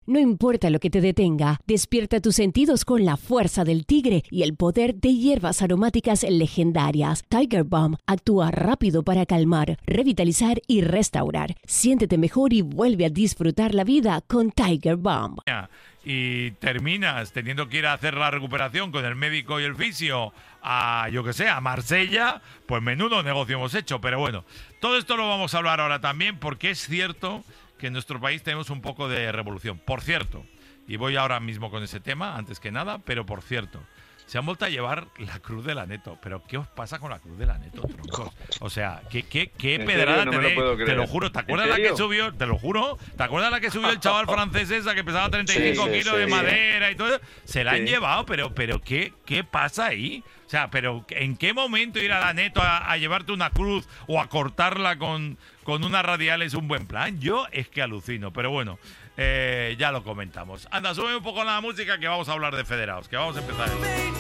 No importa lo que te detenga, despierta tus sentidos con la fuerza del tigre y el poder de hierbas aromáticas legendarias. Tiger Balm actúa rápido para calmar, revitalizar y restaurar. Siéntete mejor y vuelve a disfrutar la vida con Tiger Balm. Y terminas teniendo que ir a hacer la recuperación con el médico y el fisio a, yo que sé, a Marsella, pues menudo negocio hemos hecho. Pero bueno, todo esto lo vamos a hablar ahora también, porque es cierto que en nuestro país tenemos un poco de revolución. Por cierto, y voy ahora mismo con ese tema, antes que nada, pero por cierto, se han vuelto a llevar la cruz del Aneto. ¿Pero qué os pasa con la cruz del Aneto, troncos? O sea, ¿qué pedrada no te lo juro. ¿Te acuerdas la que subió? Te lo juro. ¿Te acuerdas la que subió el chaval francés esa que pesaba 35 kilos de madera y todo eso? Se la han llevado, pero ¿qué pasa ahí? O sea, pero ¿en qué momento ir al Aneto a llevarte una cruz o a cortarla con una radial es un buen plan? Yo es que alucino, pero bueno, ya lo comentamos. Anda, sube un poco la música que vamos a hablar de federados, que vamos a empezar.